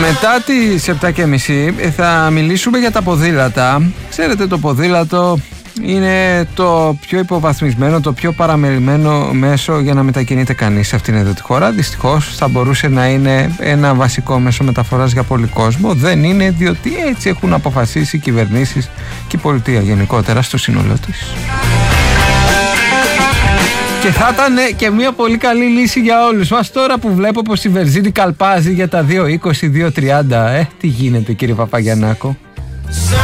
Μετά τις 7:30 θα μιλήσουμε για τα ποδήλατα. Ξέρετε, το ποδήλατο είναι το πιο υποβαθμισμένο, το πιο παραμελημένο μέσο για να μετακινείται κανείς σε αυτήν εδώ τη χώρα. Δυστυχώς θα μπορούσε να είναι ένα βασικό μέσο μεταφοράς για πολύ κόσμο. Δεν είναι, διότι έτσι έχουν αποφασίσει οι κυβερνήσεις και η πολιτεία γενικότερα στο σύνολό της. Και θα ήταν και μια πολύ καλή λύση για όλους μας τώρα που βλέπω πως η βενζίνη καλπάζει για τα 2,20, 2,30. Τι γίνεται, κύριε Παπαγιαννάκο?